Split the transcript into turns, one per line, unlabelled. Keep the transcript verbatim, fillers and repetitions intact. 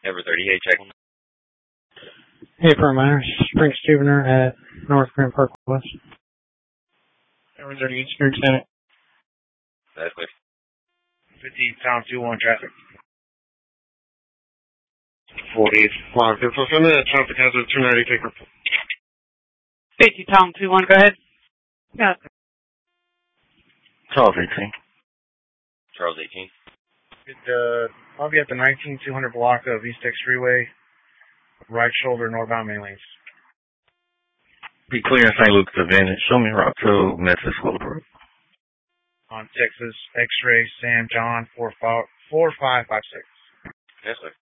Ever thirty-eight, checking.
Hey, Frontliners. Spring Stevener at North Grand Park West.
Ever thirty-eight, Spirit Senate.
That's clear.
fifty, Tom two one, traffic.
forty, locked. It's in the traffic hazard two ninety, take her.
fifty, Tom two one, go ahead.
Yeah.
Charles eighteen.
Charles eighteen.
It, uh, I'll be at the nineteen two hundred block of East X Freeway, right shoulder, northbound main lanes.
Be clear in Saint Luke's Advantage. Show me route to Memphis Willowbrook.
On Texas, X-ray, Sam John, four five five six.
Yes, sir.